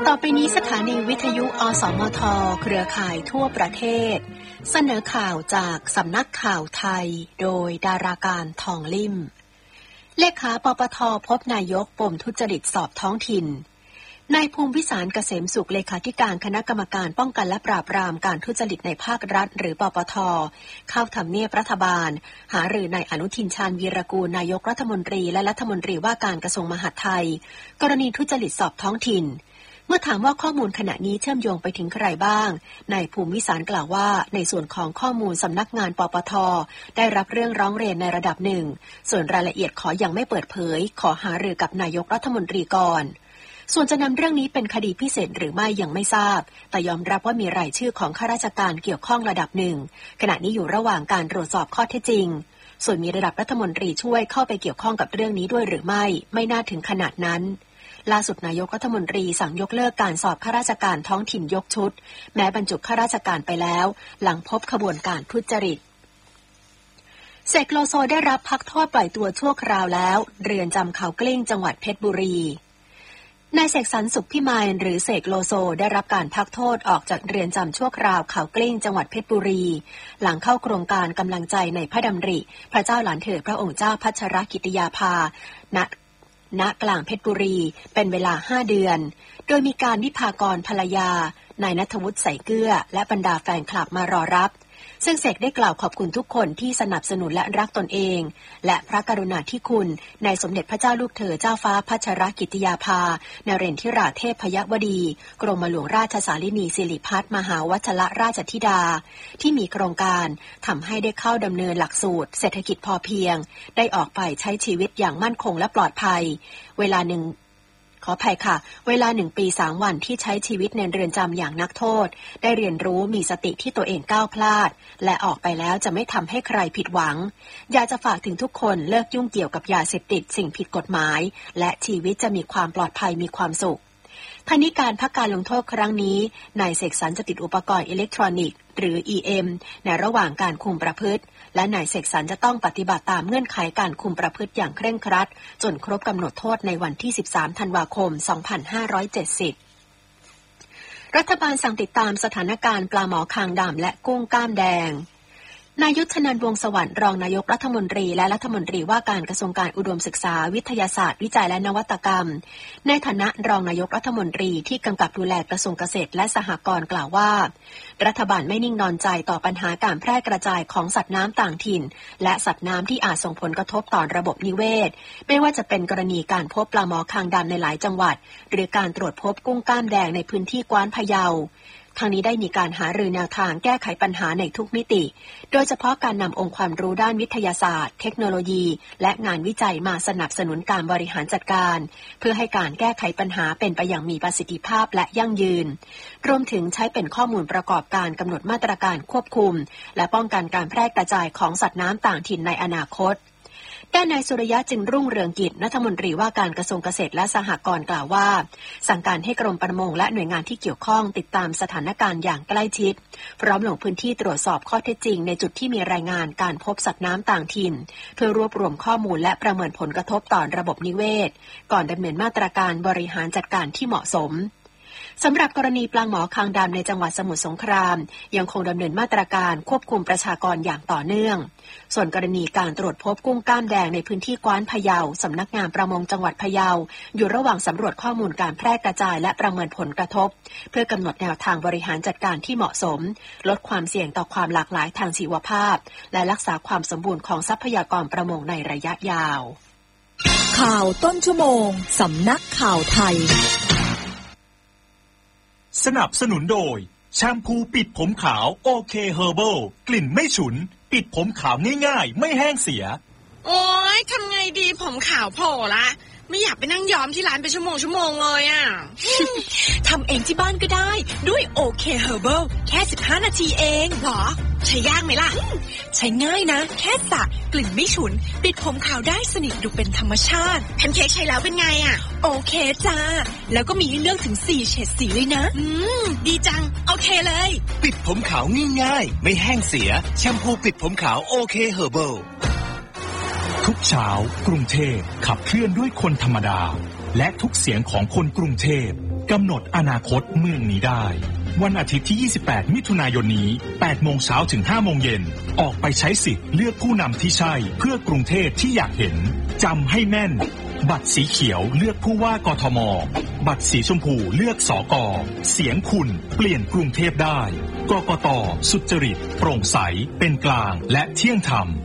ต่อไปนี้สถานีวิทยุอสมทเครือข่ายทั่วประเทศเสนอข่าวจากสำนักข่าวไทยโดยดาราการทองลิ่มเลขาปปทพบนายกปมทุจริตสอบท้องถิ่นนายภูมิวิสารเกษมสุขเลขาธิการคณะกรรมการป้องกันและปราบปรามการทุจริตในภาครัฐหรือปปทเข้าทำเนียบรัฐบาลหารือในอนุทินชาญวีรกูลนายกรัฐมนตรีและรัฐมนตรีว่าการกระทรวงมหาดไทยกรณีทุจริตสอบท้องถิ่นเมื่อถามว่าข้อมูลขณะนี้เชื่อมโยงไปถึงใครบ้างนายภูมิวิสารกล่าวว่าในส่วนของข้อมูลสำนักงานปปทได้รับเรื่องร้องเรียนในระดับหนึ่งส่วนรายละเอียดขอยังไม่เปิดเผยขอหารือกับนายกรัฐมนตรีก่อนส่วนจะนำเรื่องนี้เป็นคดีพิเศษหรือไม่ยังไม่ทราบแต่ยอมรับว่ามีรายชื่อของข้าราชการเกี่ยวข้องระดับหนึ่งขณะนี้อยู่ระหว่างการตรวจสอบข้อเท็จจริงส่วนมีระดับรัฐมนตรีช่วยเข้าไปเกี่ยวข้องกับเรื่องนี้ด้วยหรือไม่น่าถึงขนาดนั้นล่าสุดนายกรัฐมนตรีสั่งยกเลิกการสอบข้าราชการท้องถิ่นยกชุดแม้บรรจุข้าราชการไปแล้วหลังพบขบวนการทุจริตเสกโลโซได้รับพักโทษปล่อยตัวชั่วคราวแล้วเรือนจำเขากลิ้งจังหวัดเพชรบุรีนายเสกสรรสุขพิมายหรือเสกโลโซได้รับการพักโทษออกจากเรือนจำชั่วคราวเขากลิ้งจังหวัดเพชรบุรีหลังเข้าโครงการกำลังใจในพระดำริพระเจ้าหลานเธอพระองค์เจ้าพัชรกิติยาภาณกลางเพชรบุรีเป็นเวลา5 เดือนโดยมีการวิภากรภรรยานายณัฐวุฒิใส่เกลือและบรรดาแฟนคลับมารอรับซึ่งเสกได้กล่าวขอบคุณทุกคนที่สนับสนุนและรักตนเองและพระกรุณาธิคุณในสมเด็จพระเจ้าลูกเธอเจ้าฟ้าพัชรกิติยาภานเรนทิราเทพยวดีกรมหลวงราชสารินีสิริพัฒน์มหาวัชรราชธิดาที่มีโครงการทำให้ได้เข้าดำเนินหลักสูตรเศรษฐกิจพอเพียงได้ออกไปใช้ชีวิตอย่างมั่นคงและปลอดภัยเวลา1 1 ปี3 วันที่ใช้ชีวิตในเรือนจำอย่างนักโทษได้เรียนรู้มีสติที่ตัวเองก้าวพลาดและออกไปแล้วจะไม่ทำให้ใครผิดหวังอยากจะฝากถึงทุกคนเลิกยุ่งเกี่ยวกับยาเสพติดสิ่งผิดกฎหมายและชีวิตจะมีความปลอดภัยมีความสุขทางนี้การพักการลงโทษครั้งนี้นายเสกสรรจะติดอุปกรณ์อิเล็กทรอนิกส์หรือ EM ในระหว่างการคุมประพฤติและนายเสกสรรจะต้องปฏิบัติตามเงื่อนไขการคุมประพฤติอย่างเคร่งครัดจนครบกำหนดโทษในวันที่13 ธันวาคม 2570รัฐบาลสั่งติดตามสถานการณ์ปลาหมอคางดำและกุ้งก้ามแดงนายยุทธนันท์วงศ์สวรรค์รองนายกรัฐมนตรีและรัฐมนตรีว่าการกระทรวงการอุดมศึกษาวิทยาศาสตร์วิจัยและนวัตกรรมในฐานะรองนายกรัฐมนตรีที่กำกับดูแลกระทรวงเกษตรและสหกรณ์กล่าวว่ารัฐบาลไม่นิ่งนอนใจต่อปัญหาการแพร่กระจายของสัตว์น้ำต่างถิ่นและสัตว์น้ำที่อาจส่งผลกระทบต่อระบบนิเวศไม่ว่าจะเป็นกรณีการพบปลาหมอคางดำในหลายจังหวัดหรือการตรวจพบกุ้งก้ามแดงในพื้นที่กว้านพะเยาทางนี้ได้มีการหารือแนวทางแก้ไขปัญหาในทุกมิติโดยเฉพาะการนำองค์ความรู้ด้านวิทยาศาสตร์เทคโนโลยีและงานวิจัยมาสนับสนุนการบริหารจัดการเพื่อให้การแก้ไขปัญหาเป็นไปอย่างมีประสิทธิภาพและยั่งยืนรวมถึงใช้เป็นข้อมูลประกอบการกำหนดมาตรการควบคุมและป้องกันการแพร่กระจายของสัตว์น้ำต่างถิ่นในอนาคตด้านนายสุริยะจึงรุ่งเรืองกิจรัฐมนตรีว่าการกระทรวงเกษตรและสหกรณ์กล่าวว่าสั่งการให้กรมประมงและหน่วยงานที่เกี่ยวข้องติดตามสถานการณ์อย่างใกล้ชิดพร้อมลงพื้นที่ตรวจสอบข้อเท็จจริงในจุดที่มีรายงานการพบสัตว์น้ำต่างถิ่นเพื่อรวบรวมข้อมูลและประเมินผลกระทบต่อระบบนิเวศก่อนดำเนินมาตรการบริหารจัดการที่เหมาะสมสำหรับกรณีปลาหมอคางดำในจังหวัดสมุทรสงครามยังคงดำเนินมาตรการควบคุมประชากรอย่างต่อเนื่องส่วนกรณีการตรวจพบกุ้งก้ามแดงในพื้นที่กว้านพะเยาสำนักงานประมงจังหวัดพะเยาอยู่ระหว่างสำรวจข้อมูลการแพร่กระจายและประเมินผลกระทบเพื่อกำหนดแนวทางบริหารจัดการที่เหมาะสมลดความเสี่ยงต่อความหลากหลายทางชีวภาพและรักษาความสมบูรณ์ของทรัพยากรประมงในระยะยาวข่าวต้นชั่วโมงสำนักข่าวไทยสนับสนุนโดยแชมพูปิดผมขาวโอเคเฮอร์เบิลกลิ่นไม่ฉุนปิดผมขาวง่ายๆไม่แห้งเสียโอ๊ยทำไงดีผมขาวโผล่ละไม่อยากไปนั่งย้อมที่ร้านเป็นชั่วโมงเลยอ่ะทำเองที่บ้านก็ได้ด้วยโอเคเฮอร์เบิลแค่15 นาทีเองหรอใช้ยากไหมล่ะใช้ง่ายนะแค่สระกลิ่นไม่ฉุนปิดผมขาวได้สนิทดูเป็นธรรมชาติแพนเค้กใช้แล้วเป็นไงอ่ะโอเคจ้าแล้วก็มีให้เลือกถึง4 เฉดสีเลยนะดีจังโอเคเลยปิดผมขาวง่ายๆไม่แห้งเสียแชมพูปิดผมขาวโอเคเฮอร์เบิลทุกเช้ากรุงเทพขับเคลื่อนด้วยคนธรรมดาและทุกเสียงของคนกรุงเทพกำหนดอนาคตเมืองนี้ได้วันอาทิตย์ที่ 28 มิถุนายนนี้ 8 โมงเช้าถึง 5 โมงเย็นออกไปใช้สิทธิ์เลือกผู้นำที่ใช่เพื่อกรุงเทพที่อยากเห็นจำให้แม่นบัตรสีเขียวเลือกผู้ว่ากทมบัตรสีชมพูเลือกสก.เสียงคุณเปลี่ยนกรุงเทพได้กกต.สุจริตโปร่งใสเป็นกลางและเที่ยงธรรม